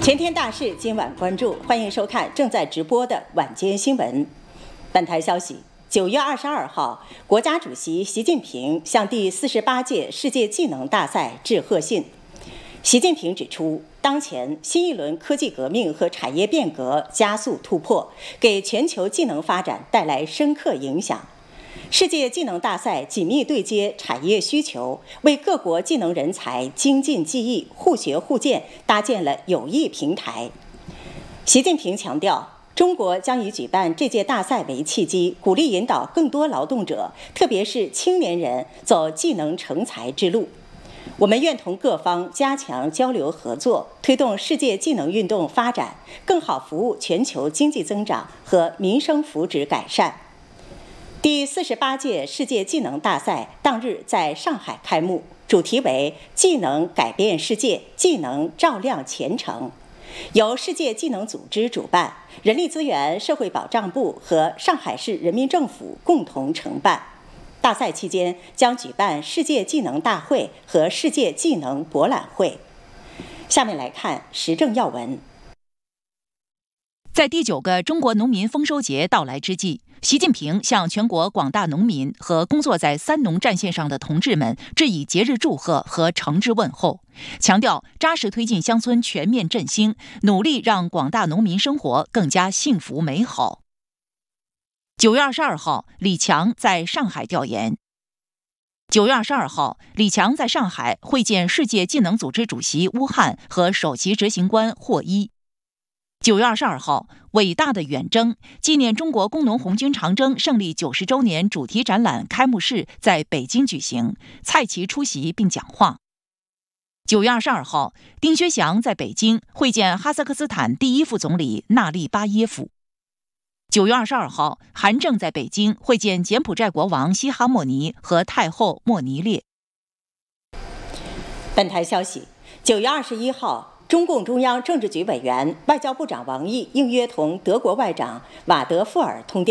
全天大事今晚关注，欢迎收看正在直播的晚间新闻。本台消息，9月22号，国家主席习近平向第48届世界技能大赛致贺信。习近平指出，当前新一轮科技革命和产业变革加速突破，给全球技能发展带来深刻影响。世界技能大赛紧密对接产业需求，为各国技能人才精进技艺、互学互鉴搭建了有益平台。习近平强调，中国将以举办这届大赛为契机，鼓励引导更多劳动者，特别是青年人走技能成才之路。我们愿同各方加强交流合作，推动世界技能运动发展，更好服务全球经济增长和民生福祉改善。第48届世界技能大赛当日在上海开幕，主题为“技能改变世界，技能照亮前程”，由世界技能组织主办，人力资源社会保障部和上海市人民政府共同承办。大赛期间将举办世界技能大会和世界技能博览会。下面来看时政要闻。 在第9个中国农民丰收节到来之际，习近平向全国广大农民和工作在三农战线上的同志们致以节日祝贺和诚挚问候，强调扎实推进乡村全面振兴，努力让广大农民生活更加幸福美好。9月22号，李强在上海调研。9月22号，李强在上海会见世界技能组织主席乌汉和首席执行官霍一。9月22号，伟大的远征纪念中国工农红军长征胜利90周年主题展览开幕式在北京举行，蔡奇出席并讲话。9月22号，丁薛祥在北京会见哈萨克斯坦第1副总理纳利巴耶夫。9月22号，韩正在北京会见柬埔寨国王西哈莫尼和太后莫尼列。 本台消息，9月21号，中共中央政治局委员、外交部长王毅应约同德国外长瓦德富尔通电。